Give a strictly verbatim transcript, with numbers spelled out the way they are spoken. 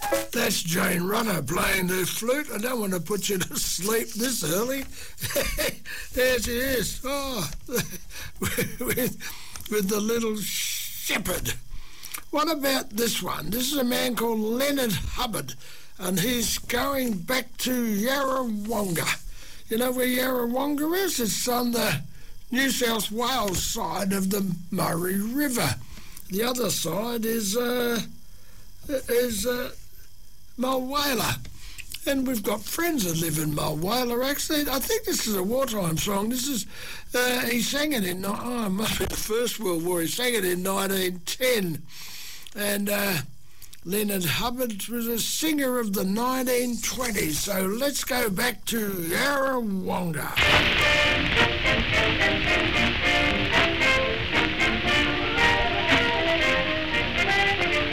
That's Jane Runner playing the flute. I don't want to put you to sleep this early. There she is. Oh, with, with the little shepherd. What about this one? This is a man called Leonard Hubbard, and he's going back to Yarrawonga. You know where Yarrawonga is? It's on the New South Wales side of the Murray River. The other side is uh, is uh, Mulwala. And we've got friends that live in Mulwala, actually. I think this is a wartime song. This is, uh, he sang it in, oh, it must be the First World War. He sang it in nineteen ten. And uh, Leonard Hubbard was a singer of the nineteen twenties. So let's go back to Yarrawonga.